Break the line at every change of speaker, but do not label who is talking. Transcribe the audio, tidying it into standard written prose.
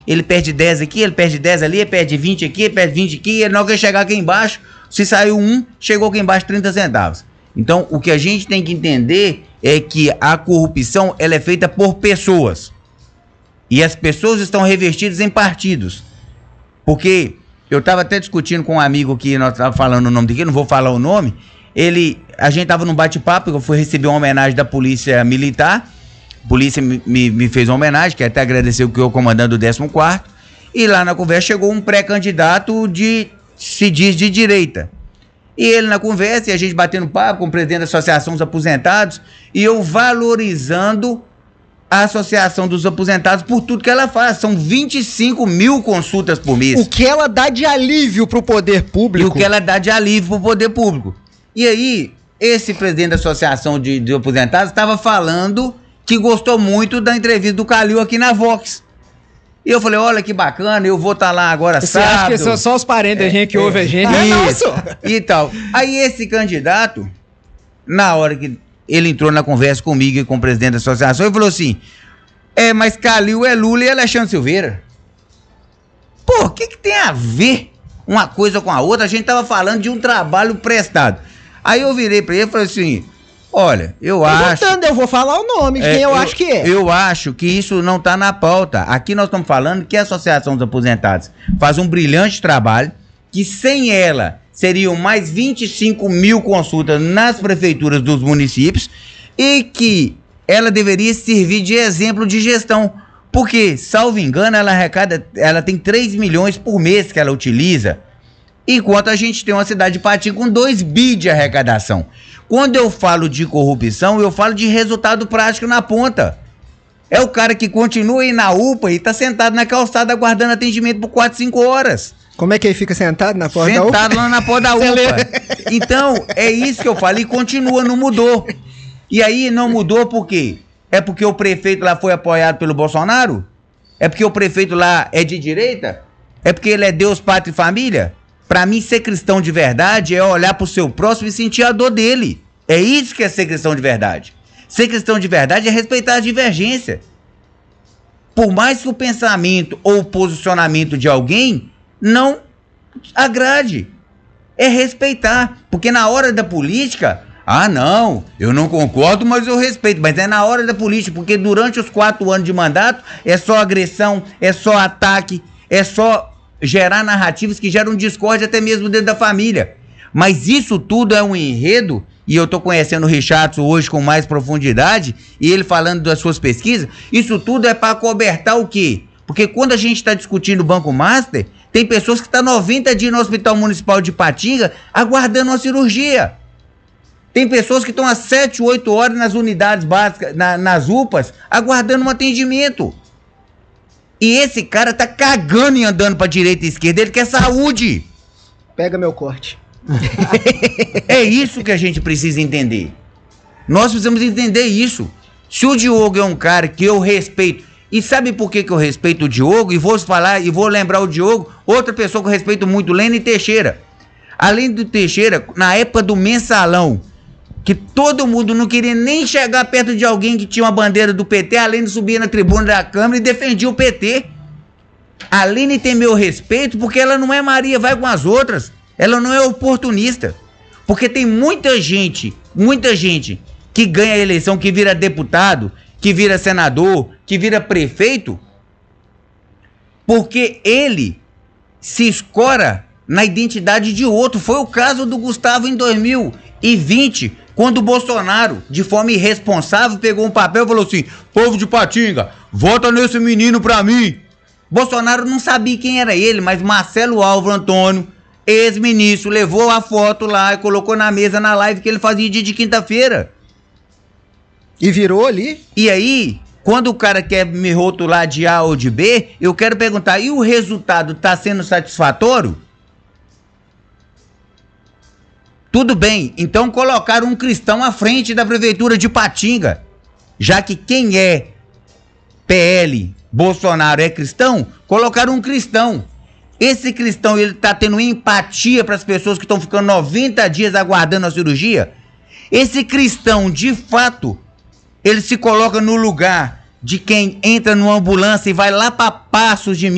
ele perde 10 aqui, ele perde 10 ali, ele perde 20 aqui, ele perde 20 aqui, ele não quer chegar aqui embaixo, se saiu 1, chegou aqui embaixo 30 centavos. Então, o que a gente tem que entender é que a corrupção, ela é feita por pessoas. E as pessoas estão revestidas em partidos. Porque eu estava até discutindo com um amigo que nós estávamos falando o nome dele, não vou falar o nome. A gente estava num bate-papo, eu fui receber uma homenagem da Polícia Militar. A polícia me fez uma homenagem, quero até agradecer o que o comandante do 14º. E lá na conversa chegou um pré-candidato se diz de direita. E ele na conversa, e a gente batendo papo com o presidente da Associação dos Aposentados, e eu valorizando a Associação dos Aposentados por tudo que ela faz. São 25 mil consultas por mês.
O que ela dá de alívio pro poder público.
E o que ela dá de alívio pro poder público. E aí, esse presidente da Associação de Aposentados estava falando que gostou muito da entrevista do Calil aqui na Vox. E eu falei, olha que bacana, eu vou estar lá agora
sábado. Você acha que são só os parentes da gente que ouve a gente?
Isso. E tal. Aí esse candidato, na hora que ele entrou na conversa comigo e com o presidente da associação, ele falou assim, mas Calil é Lula e Alexandre Silveira. Pô, o que tem a ver uma coisa com a outra? A gente tava falando de um trabalho prestado. Aí eu virei pra ele e falei assim, olha, eu
vou falar o nome de quem eu acho que é.
Eu acho que isso não tá na pauta. Aqui nós estamos falando que a Associação dos Aposentados faz um brilhante trabalho, que sem ela seriam mais 25 mil consultas nas prefeituras dos municípios e que ela deveria servir de exemplo de gestão. Porque, salvo engano, ela tem 3 milhões por mês que ela utiliza, enquanto a gente tem uma cidade de Patinga com 2 bi de arrecadação. Quando eu falo de corrupção, eu falo de resultado prático na ponta. É o cara que continua aí na UPA e tá sentado na calçada aguardando atendimento por 4, 5 horas.
Como é que ele fica sentado na porta da UPA?
Sentado lá na porta da UPA. Então, é isso que eu falo. E continua, não mudou. E aí, não mudou por quê? É porque o prefeito lá foi apoiado pelo Bolsonaro? É porque o prefeito lá é de direita? É porque ele é Deus, Pátria e Família? Pra mim, ser cristão de verdade é olhar pro seu próximo e sentir a dor dele. É isso que é ser cristão de verdade. Ser cristão de verdade é respeitar a divergência. Por mais que o pensamento ou o posicionamento de alguém não agrade. É respeitar. Porque na hora da política, não, eu não concordo, mas eu respeito. Mas é na hora da política, porque durante os 4 anos de mandato é só agressão, é só ataque, é só gerar narrativas que geram discórdia até mesmo dentro da família. Mas isso tudo é um enredo, e eu tô conhecendo o Richardson hoje com mais profundidade, e ele falando das suas pesquisas, isso tudo é para cobertar o quê? Porque quando a gente está discutindo o Banco Master, tem pessoas que estão 90 dias no Hospital Municipal de Patinga aguardando uma cirurgia. Tem pessoas que estão há 7, 8 horas nas unidades básicas, nas UPAs, aguardando um atendimento. E esse cara tá cagando e andando pra direita e esquerda, ele quer saúde.
Pega meu corte.
É isso que a gente precisa entender. Nós precisamos entender isso. Se o Diogo é um cara que eu respeito, e sabe por que eu respeito o Diogo? E vou falar, e vou lembrar o Diogo, outra pessoa que eu respeito muito, Lênin Teixeira. Além do Teixeira, na época do mensalão, que todo mundo não queria nem chegar perto de alguém que tinha uma bandeira do PT, além de subir na tribuna da Câmara e defendia o PT. A Lênin tem meu respeito porque ela não é Maria, vai com as outras. Ela não é oportunista. Porque tem muita gente que ganha a eleição, que vira deputado, que vira senador, que vira prefeito, porque ele se escora na identidade de outro. Foi o caso do Gustavo em 2020, quando o Bolsonaro, de forma irresponsável, pegou um papel e falou assim: povo de Patinga, vota nesse menino pra mim. Bolsonaro não sabia quem era ele, mas Marcelo Álvaro Antônio, ex-ministro, levou a foto lá e colocou na mesa na live que ele fazia dia de quinta-feira.
E virou ali?
E aí, quando o cara quer me rotular de A ou de B, eu quero perguntar, e o resultado tá sendo satisfatório? Tudo bem, então colocaram um cristão à frente da prefeitura de Patinga. Já que quem é PL, Bolsonaro é cristão, colocaram um cristão. Esse cristão, ele tá tendo empatia para as pessoas que estão ficando 90 dias aguardando a cirurgia? Esse cristão, de fato, ele se coloca no lugar de quem entra numa ambulância e vai lá para Passos de